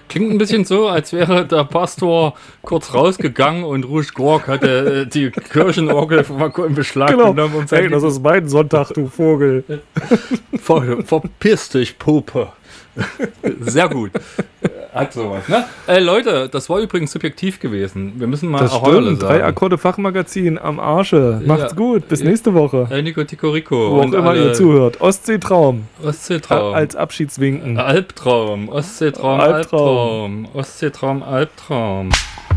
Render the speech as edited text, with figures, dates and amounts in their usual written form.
Klingt ein bisschen so, als wäre der Pastor kurz rausgegangen und Rouge Gorg hatte die Kirchenorgel in Beschlag genommen. Um hey, das ist mein Sonntag, du Vogel. Verpiss dich, Puppe. Sehr gut. Hat sowas, ne? Leute, das war übrigens subjektiv gewesen. Wir müssen mal das stimmt. 3 Akkorde Fachmagazin am Arsche. Macht's gut. Bis nächste Woche. Nico Ticorico. Wo auch immer ihr zuhört. Ostseetraum. Ostseetraum. Als Abschiedswinken. Albtraum. Ostseetraum, Albtraum. Ostseetraum, Albtraum.